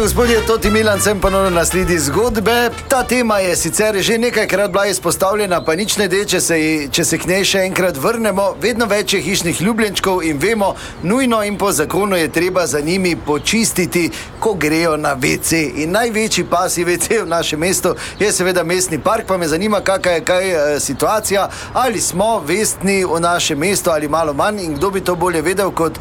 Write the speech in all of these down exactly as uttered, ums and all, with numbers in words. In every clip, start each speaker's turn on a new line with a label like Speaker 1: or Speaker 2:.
Speaker 1: gospodje, Toti Milan sem ponovno nasledi zgodbe. Ta tema je sicer že nekajkrat bila izpostavljena, pa nič ne de, če se, če se k njej še enkrat vrnemo. Vedno več je hišnih ljubljenčkov in vemo, nujno in po zakonu je treba za njimi počistiti, ko grejo na ve ce. In največji pasji ve ce v našem mestu je seveda mestni park, pa me zanima, kakva je kaj e, situacija, ali smo vestni v našem mestu ali malo manj in kdo bi to bolje vedel kot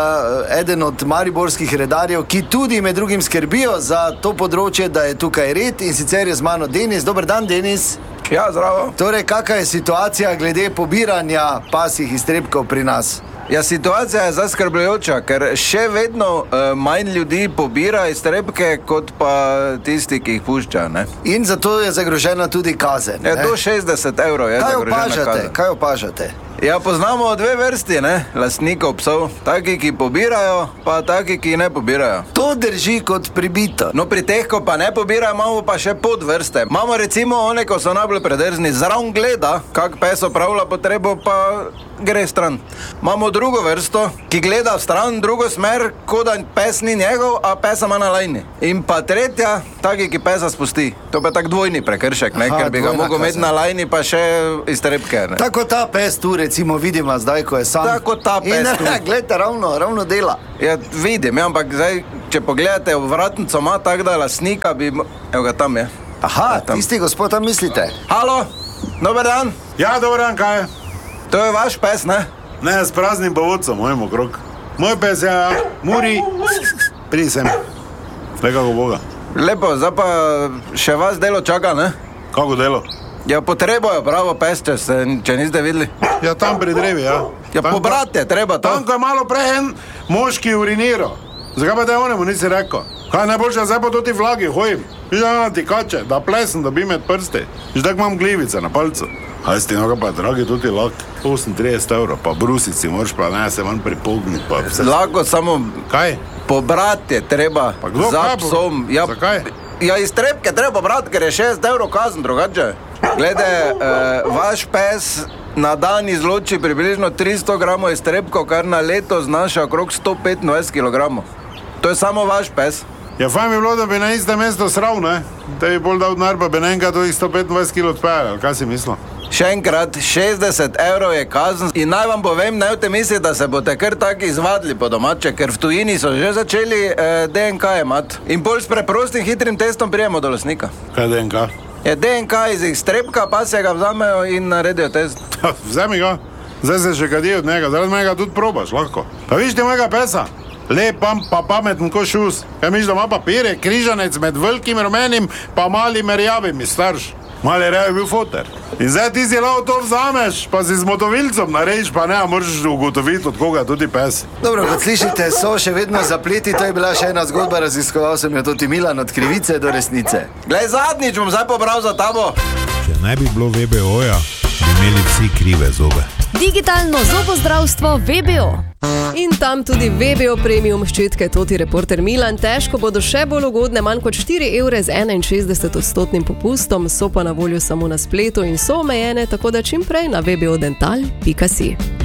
Speaker 1: e, eden od mariborskih redarjev, ki tudi med drugim skrbijo za to področje, da je tukaj red, in sicer je z mano Denis. Dober dan, Denis.
Speaker 2: Ja, zdravo.
Speaker 1: Torej, kakva je situacija glede pobiranja pasjih iztrebkov pri nas?
Speaker 2: Ja, situacija je zaskrbljujoča, ker še vedno uh, manj ljudi pobira iztrebke, kot pa tisti, ki jih pušča, ne?
Speaker 1: In zato je zagrožena tudi kazen,
Speaker 2: ne? Ja, do šestdeset evrov je
Speaker 1: kaj
Speaker 2: zagrožena
Speaker 1: opažate?
Speaker 2: kazen.
Speaker 1: Kaj opažate?
Speaker 2: Ja, poznamo dve vrsti, ne, lastnikov psov. Taki, ki pobirajo, pa taki, ki ne pobirajo.
Speaker 1: To drži kot pribito.
Speaker 2: No, pri teh, ko pa ne pobirajo, imamo pa še podvrste. Imamo recimo one, ko so najbolj predrzni, zraven gleda, kak pes opravlja potrebo, pa gre stran. Imamo drugo vrsto, ki gleda v stran, drugo smer, kot da pes ni njegov, a pesa ima na lajni. In pa tretja, taki, ki pesa spusti. To pa tak dvojni prekršek, ne, Aha, ker bi ga mogel imeti na lajni, pa še iztrebke, ne.
Speaker 1: Tako ta pes tu, recimo, vidimo zdaj, ko je sam.
Speaker 2: Tako ta pes
Speaker 1: in,
Speaker 2: tu.
Speaker 1: Gledajte, ravno, ravno dela.
Speaker 2: Ja, vidim, ja, ampak zdaj, če pogledate, vratnico ima tak, da lasnika bi... Evo ga, tam je.
Speaker 1: Aha,
Speaker 2: ja, tam.
Speaker 1: Tisti gospod, tam mislite.
Speaker 2: Halo, dober dan.
Speaker 3: Ja, dober dan, kaj je?
Speaker 2: To je vaš pes, ne?
Speaker 3: Ne, s praznim povodcem, mojim okrog. Moj pes, ja, Muri, pridi sem. Lekako Boga.
Speaker 2: Lepo, zdaj pa še vas delo čaka, ne?
Speaker 3: Kako delo?
Speaker 2: Ja, potrebojo pravo pes, če, se, če niste videli.
Speaker 3: Ja, tam pri drevi, ja.
Speaker 2: Ja, pobrati je treba to.
Speaker 3: Tam, ko je malo prej en moški uriniral. Zakaj pa te onemu nisi rekel? Kaj najboljše, zdaj pa to ti vlagi, hojim. Vidim na ti kače, da plesem, da bi med prsti. Že tak imam glivice na palcu. Aj sti noga pa, dragi, to ti lak. osemintrideset evrov, pa brusici, moraš pa ne se manj pripogniti. Pa vse...
Speaker 2: Lako, samo...
Speaker 3: Kaj?
Speaker 2: Pobrati je treba.
Speaker 3: Pa kdo,
Speaker 2: za
Speaker 3: kaj?
Speaker 2: Psom. Ja,
Speaker 3: zakaj?
Speaker 2: Ja, iztrebke treba pobrati, ker je šest evrov kazen drugače. Glede, eh, vaš pes na dan izloči približno tristo gramov iztrebkov, kar na leto znaša okrog sto petindvajset kilogramov. To je samo vaš pes.
Speaker 3: Ja, fajn bi bilo, da bi na iste mesto sral, ne? Te bi bolj dal denar, pa bi ne enkrat sto petindvajset kilogramov odpejali, kaj si mislil?
Speaker 2: Še enkrat, šestdeset evrov je kazen in naj vam povem, ne boste misliti, da se boste kar tako izvadili po domače, ker v tujini so že začeli eh, de en ka imati. In bolj s preprostim hitrim testom prijemo do lastnika.
Speaker 3: Kaj de en ka?
Speaker 2: Je de en ka iz iztrebka, pa se ga vzamejo in naredijo test.
Speaker 3: Vzemi ga, zdaj se še kadi od njega, zaradi mega tudi probaš, lahko. Pa viš ti mojega pesa? Lep, pa pameten ko šus. Kaj miš, da ima papire, križanec med velikim rumenim, pa malim rjavim, starš. Mali rejo je bil foter. In zdaj ti si lao to vzameš, pa si z motovilcem narediš, pa ne, moraš ugotoviti, od koga tudi pes.
Speaker 1: Dobro, kot slišite, so še vedno zapleti, to je bila še ena zgodba, raziskoval sem jo Toti Milan od krivice do resnice.
Speaker 2: Glej, zadnjič bom zdaj pobral za tabo.
Speaker 4: Če ne bi bilo ve be oja, bi imeli vsi krive zobe.
Speaker 5: Digitalno zobozdravstvo ve be o. In tam tudi ve be o premium ščetke Toti Reporter Milan težko bodo še bolj ugodne, manj kot štiri evre z enainšestdeset odstotnim popustom, so pa na voljo samo na spletu in so omejene, tako da čim prej na ve be o dental pika si.